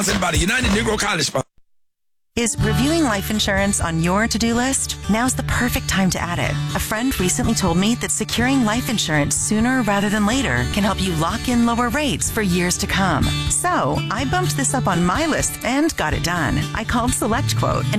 by the United Negro College Fund. Is reviewing life insurance on your to-do list? Now's the perfect time to add it. A friend recently told me that securing life insurance sooner rather than later can help you lock in lower rates for years to come. So I bumped this up on my list and got it done. I called SelectQuote and